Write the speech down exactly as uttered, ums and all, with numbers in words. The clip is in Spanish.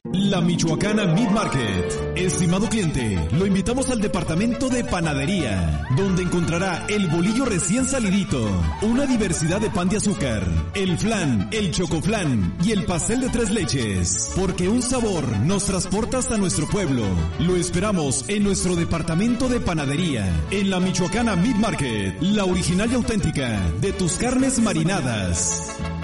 La Michoacana Meat Market. Estimado cliente, lo invitamos al departamento de panadería, donde encontrará el bolillo recién salidito, una diversidad de pan de azúcar, el flan, el chocoflan y el pastel de tres leches, porque un sabor nos transporta hasta nuestro pueblo. Lo esperamos en nuestro departamento de panadería, en la Michoacana Meat Market, la original y auténtica de tus carnes marinadas.